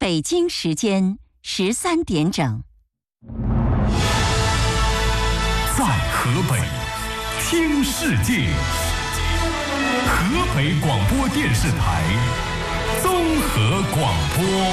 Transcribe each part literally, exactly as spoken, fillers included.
北京时间十三点整。 在河北听世界，河北广播电视台综合广播。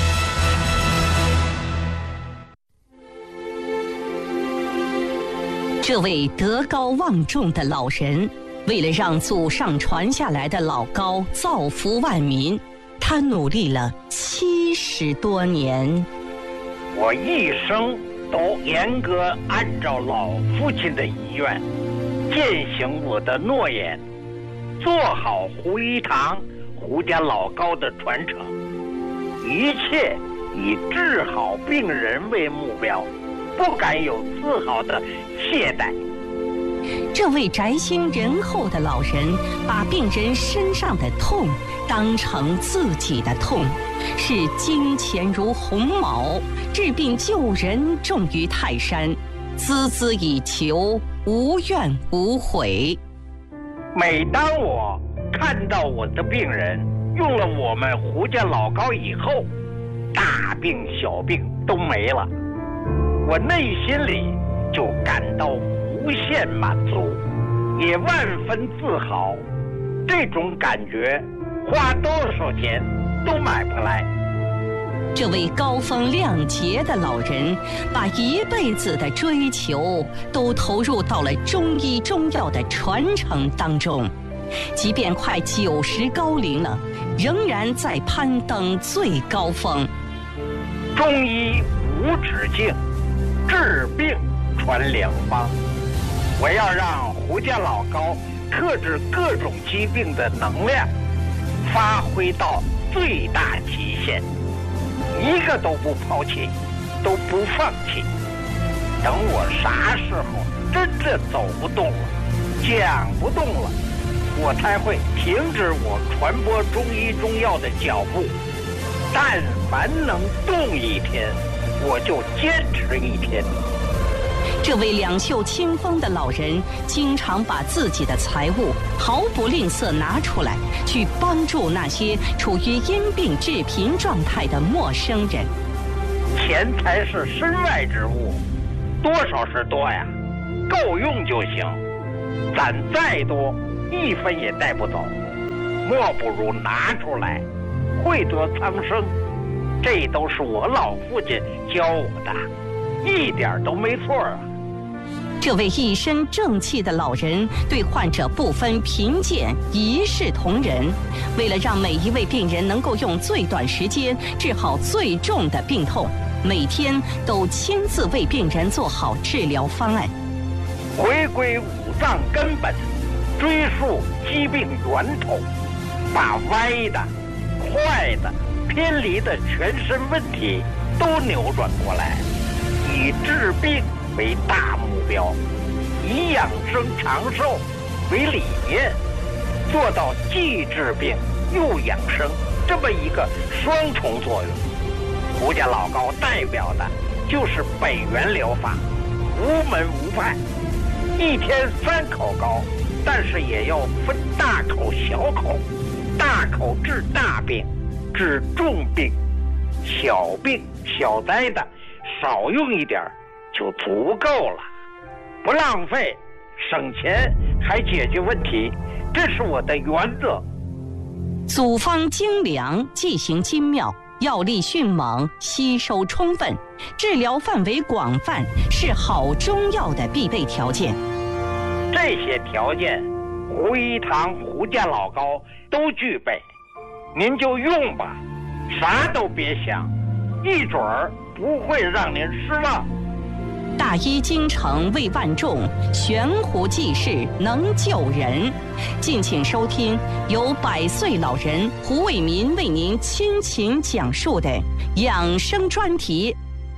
这位德高望重的老人，为了让祖上传下来的老高造福万民，他努力了七十多年。 我一生都严格按照老父亲的遗愿，践行我的诺言，做好胡一堂、胡家老高的传承，一切以治好病人为目标，不敢有丝毫的懈怠。 这位宅心仁厚的老人，把病人身上的痛当成自己的痛，视金钱如鸿毛，治病救人重于泰山，孜孜以求，无怨无悔。 每当我看到我的病人用了我们胡家老高以后，大病小病都没了，我内心里就感到无限满足，也万分自豪。这种感觉花多少钱都买不来。 这位高风亮节的老人，把一辈子的追求都投入到了中医中药的传承当中，即便快九十高龄了，仍然在攀登最高峰。 中医无止境，治病传良方。我要让胡家老高克制各种疾病的能量发挥到最大极限，一个都不抛弃，都不放弃。等我啥时候真正走不动了，讲不动了，我才会停止我传播中医中药的脚步。但凡能动一天，我就坚持一天。 这位两袖清风的老人，经常把自己的财物毫不吝啬拿出来，去帮助那些处于因病致贫状态的陌生人。 钱财是身外之物，多少是多呀，够用就行。攒再多，一分也带不走，莫不如拿出来，惠得苍生。这都是我老父亲教我的，一点都没错啊。 这位一身正气的老人，对患者不分贫贱，一视同仁。为了让每一位病人能够用最短时间治好最重的病痛，每天都亲自为病人做好治疗方案。 回归五脏根本，追溯疾病源头，把歪的、坏的、偏离的全身问题都扭转过来，以治病为大目标，以养生长寿为理念，做到既治病又养生这么一个双重作用。胡家老高代表的就是北元疗法，无门无派，一天三口高，但是也要分大口小口，大口治大病，治重病，小病小灾的少用一点就足够了，不浪费，省钱还解决问题，这是我的原则。 组方精良，剂型精妙，药力迅猛，吸收充分，治疗范围广泛，是好中药的必备条件。 这些条件，胡一堂、胡家老高都具备，您就用吧，啥都别想，一准儿不会让您失望。 大医精诚为万众，悬壶济世能救人。敬请收听由百岁老人胡伟民为您倾情讲述的养生专题。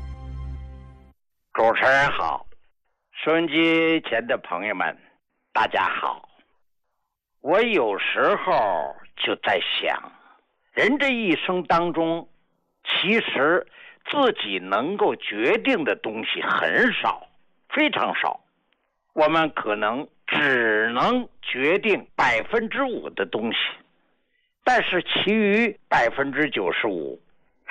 主持人好，收音机前的朋友们，大家好。我有时候就在想，人这一生当中，其实自己能够决定的东西很少，非常少。我们可能只能决定百分之五的东西，但是其余百分之九十五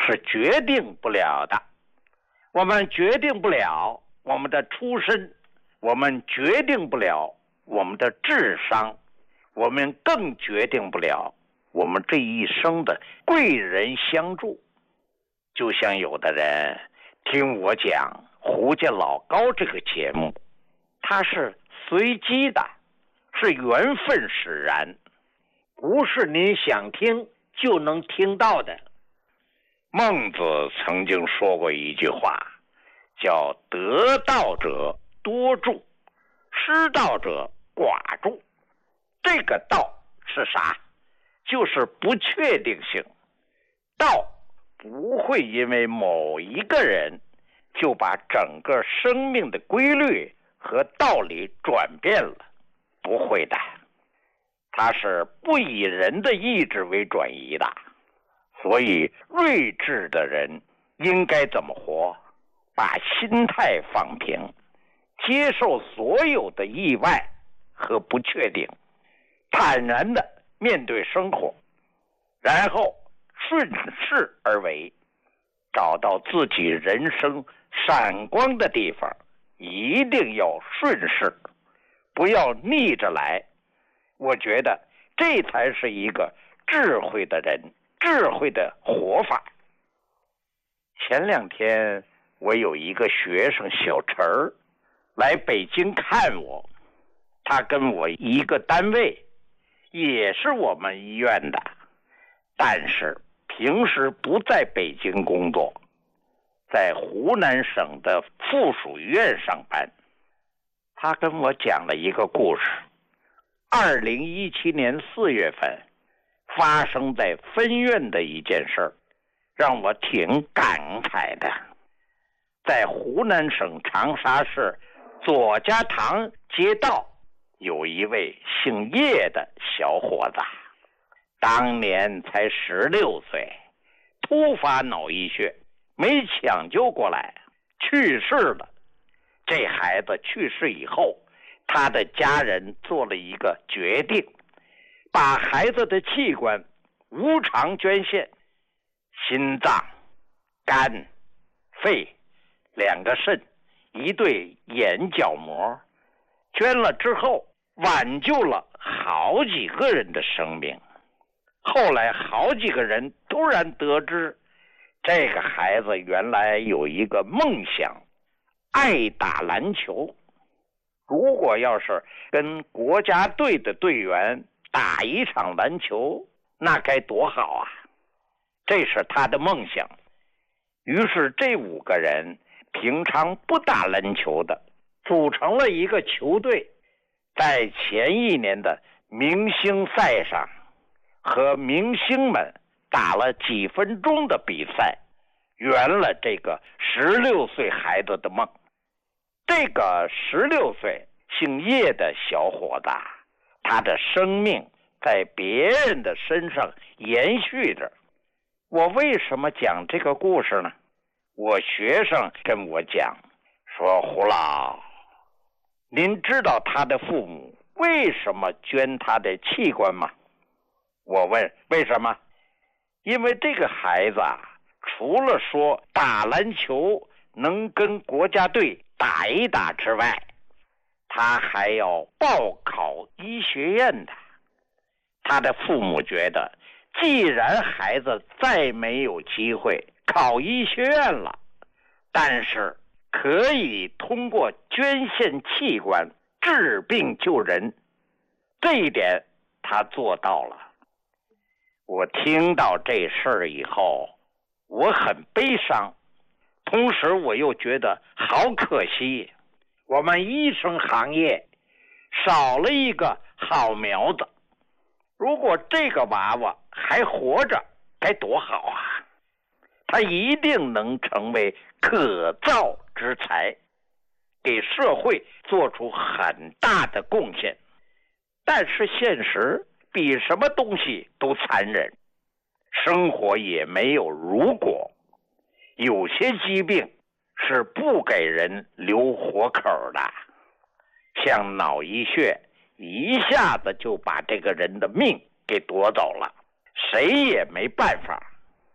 是决定不了的。我们决定不了我们的出身，我们决定不了我们的智商，我们更决定不了我们这一生的贵人相助。就像有的人听我讲胡家老高这个节目，它是随机的，是缘分使然，不是你想听就能听到的。孟子曾经说过一句话，叫得道者多助，失道者寡助。这个道是啥？就是不确定性。道不会因为某一个人就把整个生命的规律和道理转变了，不会的。它是不以人的意志为转移的。所以睿智的人应该怎么活？把心态放平，接受所有的意外和不确定，坦然的面对生活，然后顺势而为，找到自己人生闪光的地方，一定要顺势，不要逆着来。我觉得这才是一个智慧的人，智慧的活法。前两天我有一个学生小陈儿来北京看我，他跟我一个单位，也是我们医院的，但是平时不在北京工作，在湖南省的附属医院上班。他跟我讲了一个故事。二零一七年四月份发生在分院的一件事儿，让我挺感慨的。在湖南省长沙市左家塘街道，有一位姓叶的小伙子，当年才十六岁，突发脑溢血，没抢救过来，去世了。这孩子去世以后，他的家人做了一个决定，把孩子的器官无偿捐献，心脏、肝、肺、两个肾、一对眼角膜，捐了之后挽救了好几个人的生命。后来好几个人突然得知，这个孩子原来有一个梦想，爱打篮球。如果要是跟国家队的队员打一场篮球，那该多好啊！这是他的梦想。于是这五个人平常不打篮球的，组成了一个球队，在前一年的明星赛上和明星们打了几分钟的比赛，圆了这个十六岁孩子的梦。这个十六岁姓叶的小伙子，他的生命在别人的身上延续着。我为什么讲这个故事呢？我学生跟我讲说，胡老，您知道他的父母为什么捐他的器官吗？我问为什么？因为这个孩子啊，除了说打篮球能跟国家队打一打之外，他还要报考医学院的。他的父母觉得，既然孩子再没有机会考医学院了，但是可以通过捐献器官治病救人，这一点他做到了。我听到这事儿以后，我很悲伤，同时我又觉得好可惜，我们医生行业少了一个好苗子。如果这个娃娃还活着，该多好啊！他一定能成为可造之才，给社会做出很大的贡献。但是现实比什么东西都残忍，生活也没有如果。有些疾病是不给人留活口的，像脑溢血，一下子就把这个人的命给夺走了，谁也没办法。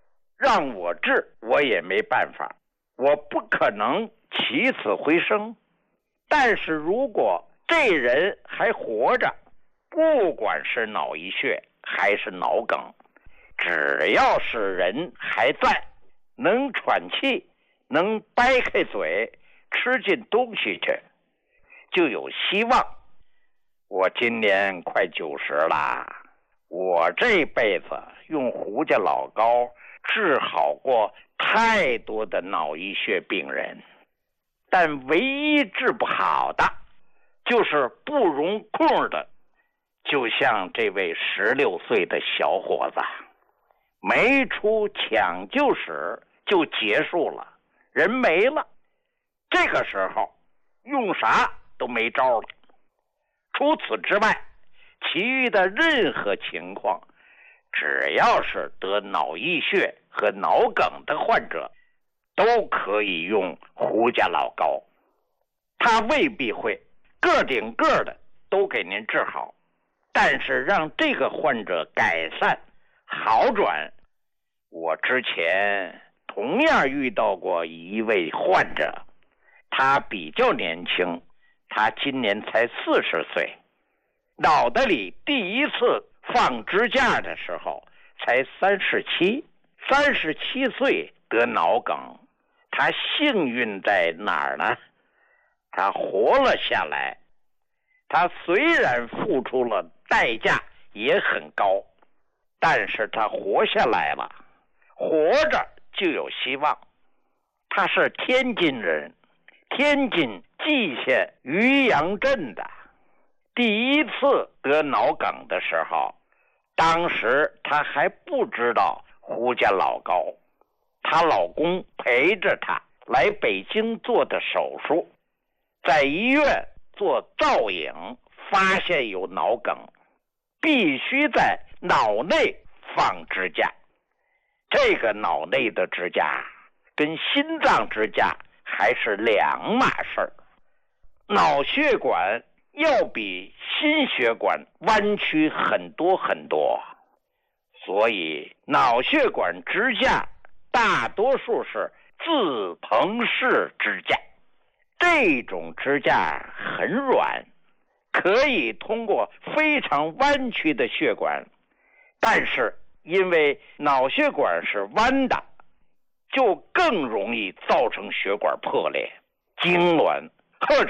让我治我也没办法，我不可能起死回生。但是如果这人还活着，不管是脑溢血还是脑梗，只要是人还在，能喘气，能掰开嘴吃进东西去，就有希望。我今年快九十了，我这辈子用胡家老膏治好过太多的脑溢血病人，但唯一治不好的就是不容控的，就像这位十六岁的小伙子，没出抢救室就结束了，人没了。这个时候用啥都没招了。除此之外，其余的任何情况，只要是得脑溢血和脑梗的患者，都可以用胡家老膏。他未必会个顶个的都给您治好，但是让这个患者改善好转。我之前同样遇到过一位患者，他比较年轻，他今年才四十岁，脑袋里第一次放支架的时候才三十七，三十七岁得脑梗。他幸运在哪儿呢？他活了下来。他虽然付出了代价也很高，但是他活下来了，活着就有希望。他是天津人，天津蓟县渔阳镇的。第一次得脑梗的时候，当时她还不知道胡家老膏，她老公陪着她来北京做的手术，在医院做造影，发现有脑梗，必须在脑内放支架。这个脑内的支架跟心脏支架还是两码事儿，脑血管要比心血管弯曲很多很多，所以脑血管支架大多数是自膨式支架。这种支架很软，可以通过非常弯曲的血管，但是因为脑血管是弯的，就更容易造成血管破裂、痉挛，或者